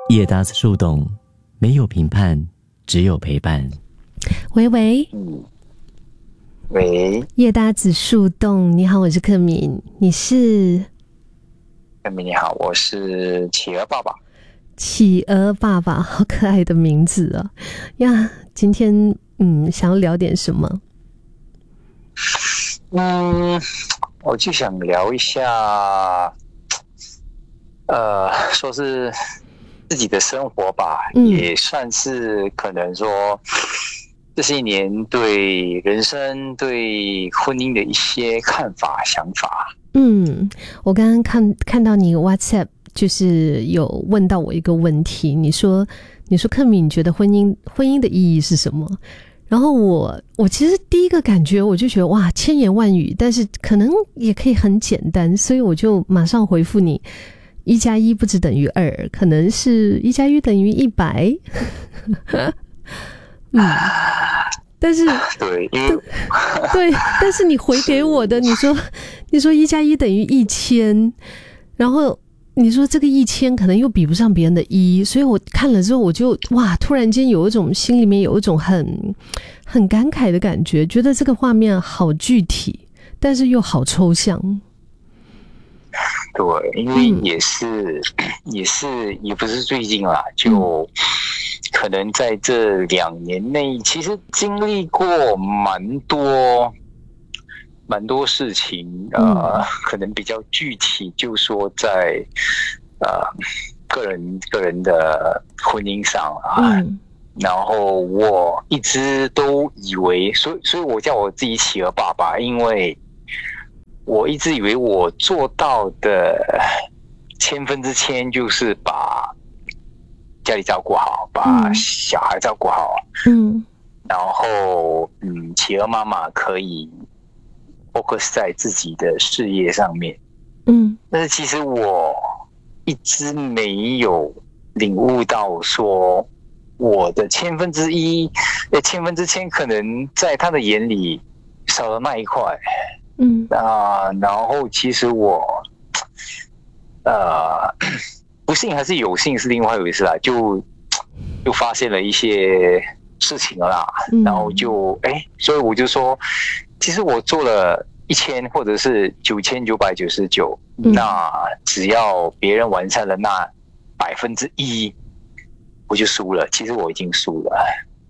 叶达子树洞，没有评判，只有陪伴。 喂喂， 喂， 叶达子树洞，你好，我是克敏，你是？ 克敏你好，我是企鹅爸爸。 企鹅爸爸，好可爱的名字啊！呀，今天想要聊点什么？ 我就想聊一下，说是自己的生活吧，也算是可能说这些年对人生、对婚姻的一些看法、想法。 我刚刚看到你 WhatsApp 就是有问到我一个问题，你说克敏，你觉得婚姻的意义是什么？然后我其实第一个感觉我就觉得哇，千言万语，但是可能也可以很简单，所以我就马上回复你，1+1不只等于2，可能是1+1等于100。但是对，因为对，但是你回给我的，你说1+1等于1000，然后你说这个1000可能又比不上别人的1，所以我看了之后我就哇，突然间有一种心里面有一种很感慨的感觉，觉得这个画面好具体，但是又好抽象。 对，因为也不是最近啦，就可能在这2年内，其实经历过蛮多事情，可能比较具体，就说在个人的婚姻上啊，然后我一直都以为，所以我叫我自己企鹅爸爸，因为我一直以为我做到的1000%就是把家里照顾好，把小孩照顾好，然后企鹅妈妈可以 focus 在自己的事业上面，但是其实我一直没有领悟到说我的1000%可能在他的眼里少了那一块，然后其实我不幸还是有幸是另外一回事啦，就发现了一些事情了啦，然后所以我就说，其实我做了1000或者是9999，那只要别人完善了那1%，我就输了。其实我已经输了。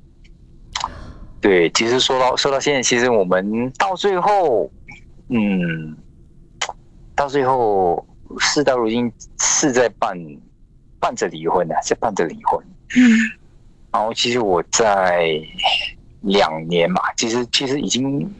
对，其实说到现在，其实我们到最后，事到如今是在办着离婚啊，在办着离婚。然后其实我在2年嘛，其实已经，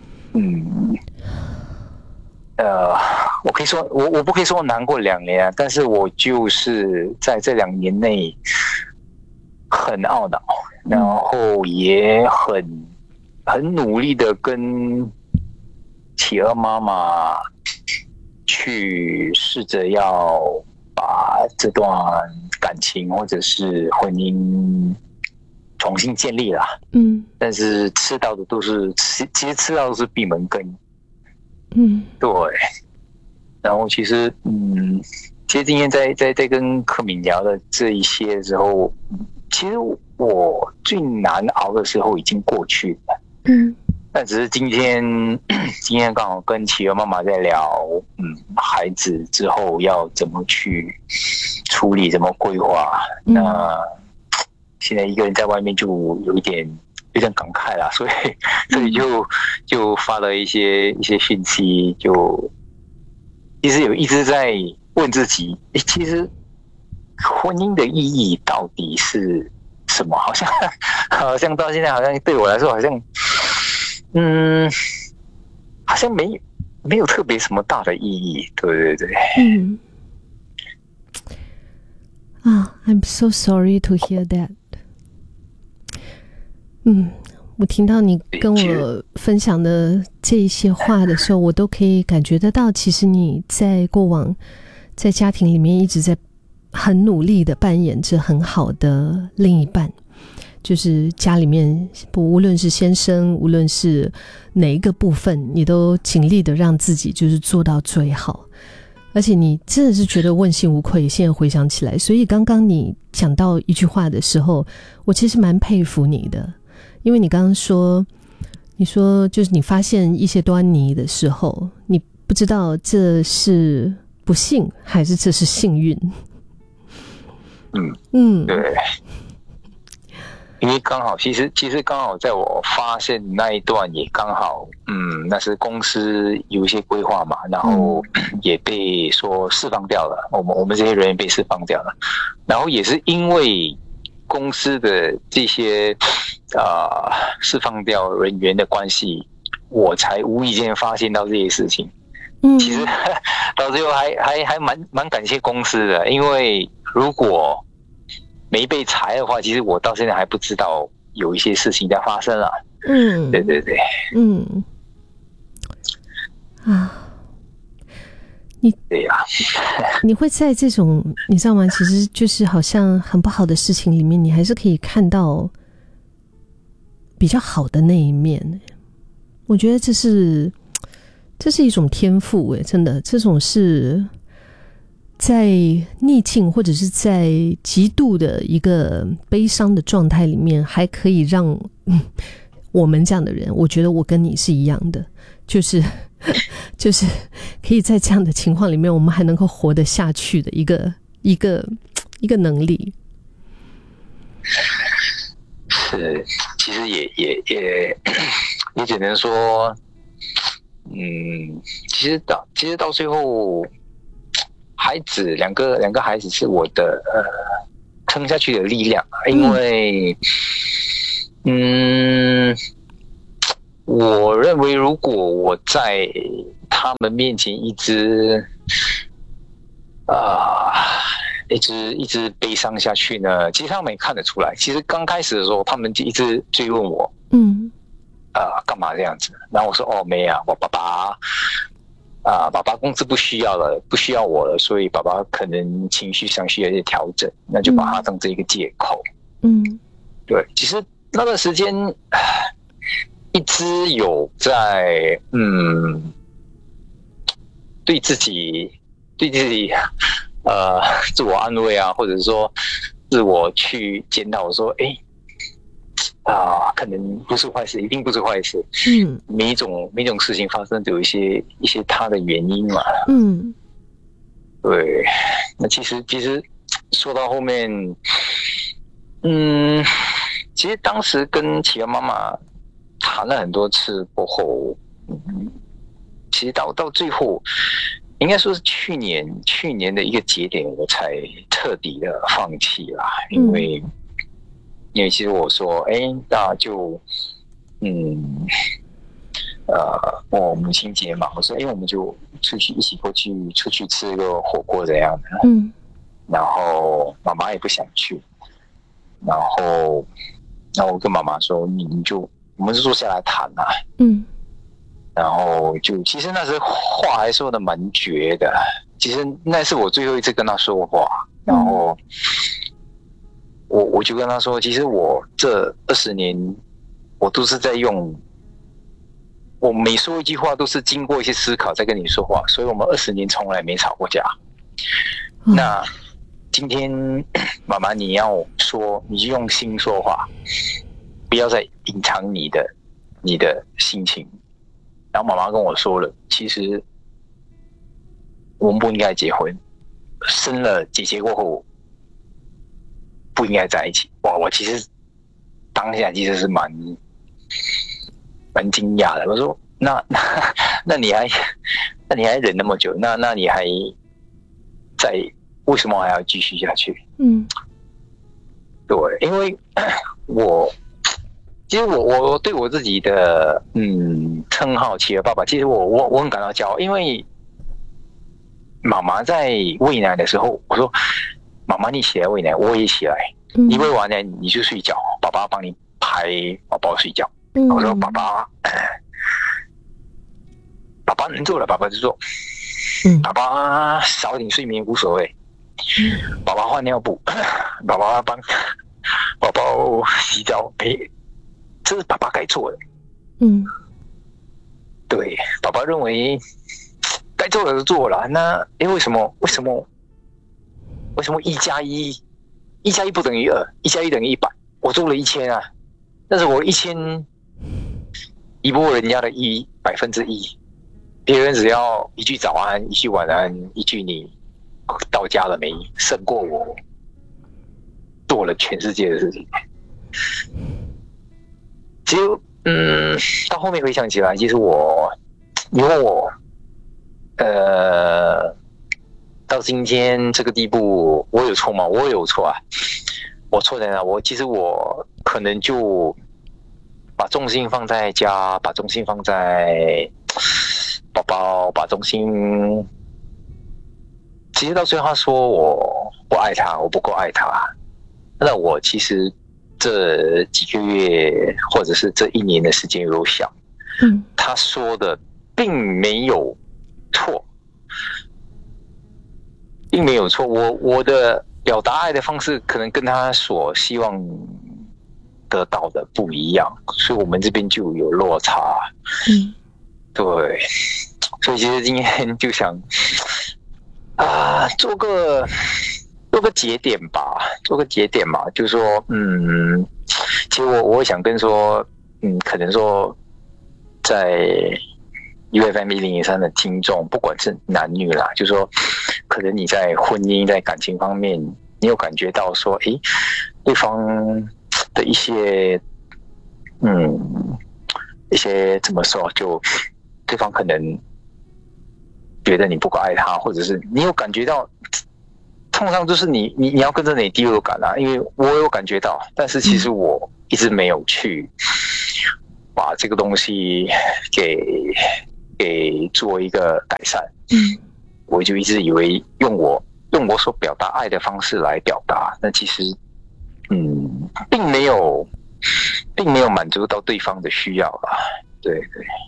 我可以说我不可以说难过2年啊，但是我就是在这2年内很懊恼，然后也很努力的跟企鹅妈妈去试着要把这段感情或者是婚姻重新建立啦，但是吃到的都是闭门羹，对。然后其实今天在跟克敏聊的这一些的时候，其实我最难熬的时候已经过去了，但只是今天刚好跟企鹅妈妈在聊，孩子之后要怎么去处理，怎么规划。那现在一个人在外面就有点感慨啦，所以就发了一些讯息，就其实有一直在问自己，其实婚姻的意义到底是什么？好像到现在好像对我来说好像没有特别什么大的意义，对。 I'm so sorry to hear that。我听到你跟我分享的这一些话的时候，我都可以感觉得到，其实你在过往在家庭里面一直在很努力的扮演着很好的另一半，就是家里面无论是先生，无论是哪一个部分，你都尽力的让自己就是做到最好。 而且你真的是觉得问心无愧，现在回想起来。所以刚刚你讲到一句话的时候，我其实蛮佩服你的，因为你刚刚说，你说就是你发现一些端倪的时候，你不知道这是不幸还是这是幸运。 对。因为刚好，其实刚好在我发现那一段也刚好，那是公司有一些规划嘛，然后也被说释放掉了，我们这些人员被释放掉了，然后也是因为公司的这些释放掉人员的关系，我才无意间发现到这些事情。其实到最后还蛮感谢公司的，因为如果没被裁的话，其实我到现在还不知道有一些事情在发生啊。对对对。对呀。 你会在这种你知道吗？其实就是好像很不好的事情里面，你还是可以看到比较好的那一面。我觉得这是一种天赋真的，这种是在逆境或者是在极度的一个悲伤的状态里面，还可以让我们这样的人，我觉得我跟你是一样的，就是可以在这样的情况里面，我们还能够活得下去的一个能力。 是，其实也只能说，其实到最后。孩子两个孩子是我的撑下去的力量，因为我认为如果我在他们面前一直悲伤下去呢，其实他们也看得出来。其实刚开始的时候，他们就一直追问我，干嘛这样子？然后我说没啊，我爸爸公司不需要我了，所以爸爸可能情绪上需要一些调整，那就把它当成一个借口。对，其实那段时间一直有在对自己自我安慰啊，或者说自我去检讨说，可能不是坏事，一定不是坏事。每一种事情发生都有一些它的原因嘛。对。那其实说到后面，其实当时跟企鹅妈妈谈了很多次过后，其实到最后，应该说是去年的一个节点，我才彻底的放弃啦，因为其实我说，那就，母亲节嘛，我说，我们就一起出去吃个火锅这样的。然后妈妈也不想去，然后我跟妈妈说，我们就坐下来谈啊。然后其实那时话还说的蛮绝的，其实那是我最后一次跟他说话，然后。我就跟他说，其实我这20年，我都是在用，我每说一句话都是经过一些思考在跟你说话，所以我们20年从来没吵过架。那今天妈妈你要说，你就用心说话，不要再隐藏你的心情。然后妈妈跟我说了，其实我们不应该结婚，生了姐姐过后。不应该在一起。我其实当下其实是蛮惊讶的。我说那你还忍那么久？那你还为什么还要继续下去？对，因为其实我对我自己的称号企鹅爸爸，其实我很感到骄傲，因为妈妈在喂奶的时候，我说。妈妈，你起来喂奶，我也起来。你喂完奶你就睡觉，爸爸帮你拍宝宝睡觉。我说爸爸能做了，爸爸就做。爸爸少点睡眠无所谓。爸爸换尿布，爸爸帮宝宝洗澡，这是爸爸该做的。对，爸爸认为该做的都做了，那为什么1+1不等于2，1+1等于100？我做了1000啊，但是我1000一波人家的1%，别人只要一句早安，一句晚安，一句你到家了没，胜过我做了全世界的事情。其实，到后面回想起来，其实你问我，到今天这个地步，我有错吗？我有错啊，我错在哪？其实我可能就把重心放在家，把重心放在宝宝，把重心。其实到最后他说我不爱他，我不够爱他，那我其实这几个月或者是这1年的时间有想，他说的并没有错，并没有错。我的表达爱的方式可能跟他所希望得到的不一样，所以我们这边就有落差。对，所以其实今天就想做个节点吧，就是说，其实我想跟说，可能说在 UFM1013的听众，不管是男女啦，就是说，可能你在婚姻、在感情方面，你有感觉到说，对方的一些怎么说，就对方可能觉得你不够爱他，或者是你有感觉到，通常就是你要跟着你第六感啊，因为我有感觉到，但是其实我一直没有去把这个东西给做一个改善。我就一直以为用我所表达爱的方式来表达，那其实并没有满足到对方的需要啦。对。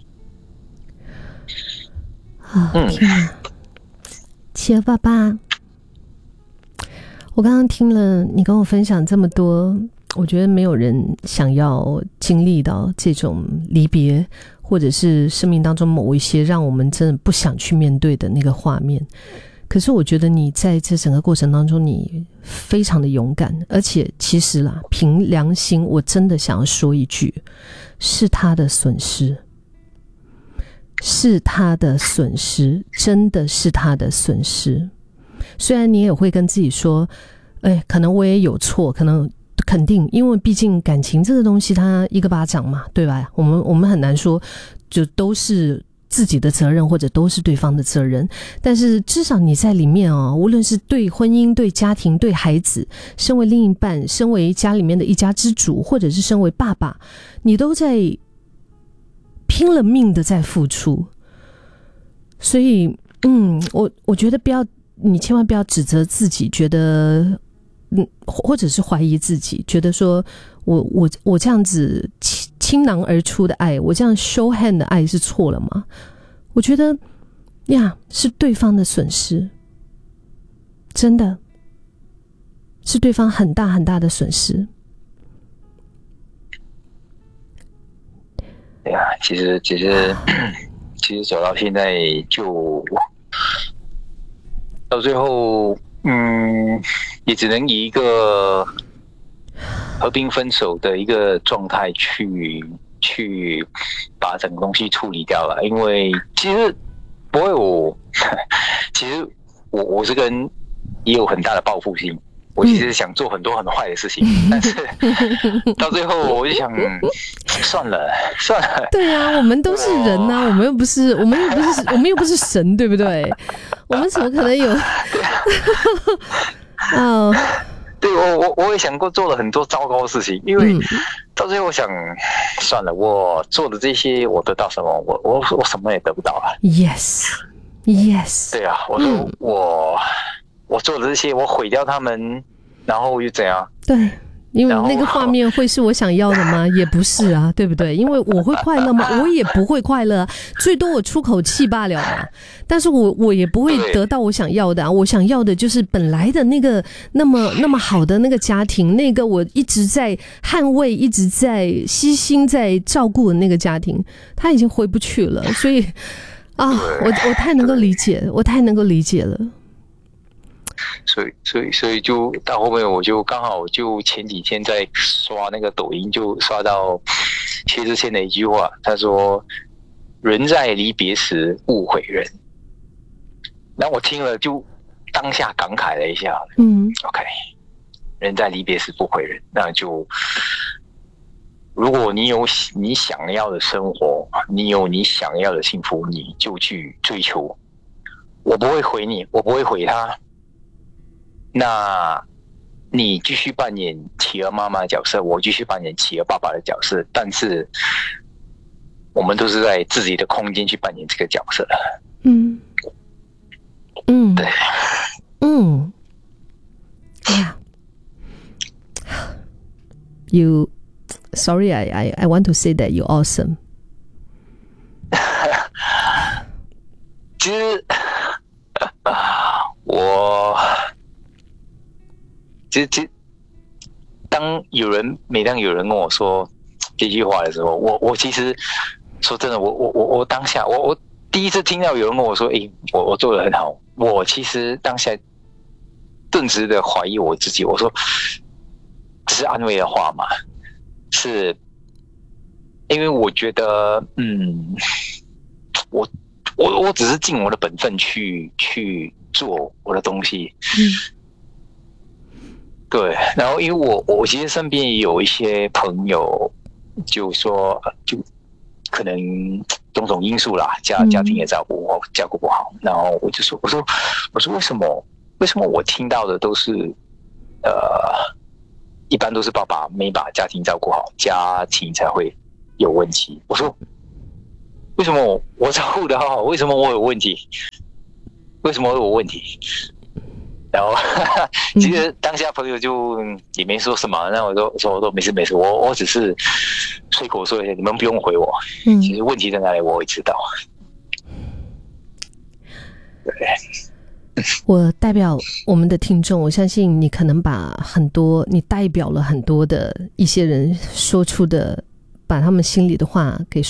天哪，企鹅爸爸，我刚刚听了你跟我分享这么多，我觉得没有人想要经历到这种离别，或者是生命当中某一些让我们真的不想去面对的那个画面。可是我觉得你在这整个过程当中，你非常的勇敢，而且其实啦，凭良心，我真的想要说一句，是他的损失。是他的损失，真的是他的损失。虽然你也会跟自己说，可能我也有错，肯定，因为毕竟感情这个东西，它一个巴掌嘛，对吧？我们很难说，就都是自己的责任，或者都是对方的责任。但是至少你在里面无论是对婚姻、对家庭、对孩子，身为另一半，身为家里面的一家之主，或者是身为爸爸，你都在拼了命的在付出。所以我觉得你千万不要指责自己，觉得或者是怀疑自己，觉得说我这样子倾囊而出的爱，我这样 show hand 的爱是错了吗？我觉得是对方的损失，真的是对方很大很大的损失。 对啊，其实走到现在就到最后，也只能以一个和平分手的一个状态去把整个东西处理掉了。因为其实我这个人也有很大的报复心。我其实想做很多很坏的事情，但是到最后我就想，算了。 对啊，我们都是人啊，我们又不是神，对不对？我们怎么可能有？ 对，我也想过做了很多糟糕的事情，因为到最后我想，算了，我做的这些我得到什么？我什么也得不到啊。 Yes。 对啊，我做的这些，我毁掉他们，然后又怎样？对， 因为那个画面会是我想要的吗？也不是啊，对不对？因为我会快乐吗？我也不会快乐，最多我出口气罢了嘛。但是我也不会得到我想要的啊。我想要的就是本来的那个那么好的那个家庭，那个我一直在捍卫、一直在悉心在照顾的那个家庭，他已经回不去了。所以啊，我太能够理解，我太能够理解了。 所以就到后面，我就刚好就前几天在刷那个抖音，就刷到薛之谦的一句话，他说：“人在离别时不悔人。”然后我听了就当下感慨了一下，OK， 人在离别时不悔人，那就如果你有你想要的生活，你有你想要的幸福，你就去追求。我不会回你，我不会回他。那你继续扮演企鹅妈妈的角色，我继续扮演企鹅爸爸的角色，但是我们都是在自己的空间去扮演这个角色。对 ，You sorry, I want to say that you're awesome. 其实每当有人跟我说这句话的时候，我其实说真的，我当下我第一次听到有人跟我说，我做得很好，我其实当下顿时的怀疑我自己，我说这是安慰的话吗？是因为我觉得我只是尽我的本分去做我的东西。对，然后因为我其实身边也有一些朋友，就说就可能种种因素啦，家庭也照顾不好，然后我说为什么我听到的都是一般都是爸爸没把家庭照顾好，家庭才会有问题。我说为什么我照顾得好，为什么我有问题？为什么我有问题？然后其实当下朋友就也没说什么，那我说没事，我只是随口说一下，你们不用回我。其实问题在哪里我会知道。对， 我代表我们的听众，我相信你可能你代表了很多的一些人说出的，把他们心里的话给